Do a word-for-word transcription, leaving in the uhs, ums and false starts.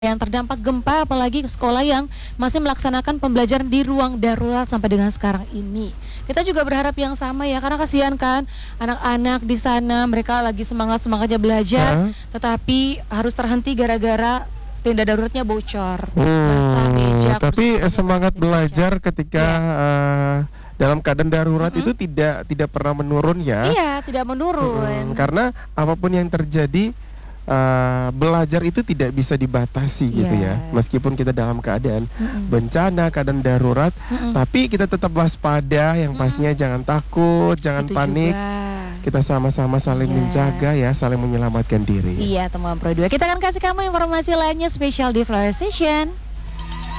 yang terdampak gempa, apalagi sekolah yang masih melaksanakan pembelajaran di ruang darurat sampai dengan sekarang ini. Kita juga berharap yang sama ya, karena kasihan kan anak-anak di sana, mereka lagi semangat-semangatnya belajar, uh. tetapi harus terhenti gara-gara tenda daruratnya bocor. Hmm, Masa meja, tapi semangat belajar ketika ya. uh, dalam keadaan darurat mm-hmm. itu tidak tidak pernah menurun ya. Iya, tidak menurun. Hmm, karena apapun yang terjadi, uh, belajar itu tidak bisa dibatasi yeah. gitu ya. Meskipun kita dalam keadaan mm-hmm. bencana, keadaan darurat, mm-hmm. tapi kita tetap waspada. Yang pastinya mm-hmm. jangan takut, jangan itu panik. Juga. Kita sama-sama saling yeah. menjaga ya, saling menyelamatkan diri. Iya, teman Pro dua. Kita akan kasih kamu informasi lainnya spesial di Flower Station.